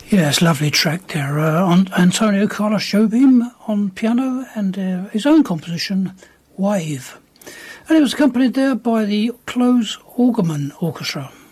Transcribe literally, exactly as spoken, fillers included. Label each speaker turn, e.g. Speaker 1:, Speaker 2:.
Speaker 1: Yes, lovely track there. Uh, on Antonio Carlos Jobim on piano and uh, his own composition, Wave. And it was accompanied there by the Close Orgaman Orchestra.